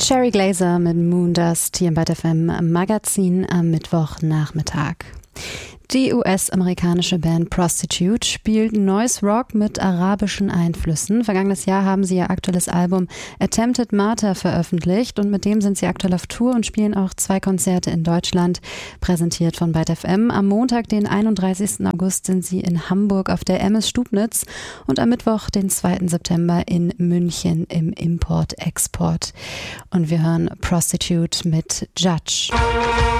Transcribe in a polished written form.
Cherry Glazer mit Moondust hier im Byte FM Magazin am Mittwochnachmittag. Die US-amerikanische Band Prostitute spielt Noise Rock mit arabischen Einflüssen. Vergangenes Jahr haben sie ihr aktuelles Album Attempted Martyr veröffentlicht und mit dem sind sie aktuell auf Tour und spielen auch 2 Konzerte in Deutschland, präsentiert von Byte FM. Am Montag, den 31. August, sind sie in Hamburg auf der MS Stubnitz und am Mittwoch, den 2. September in München im Import-Export. Und wir hören Prostitute mit Judge.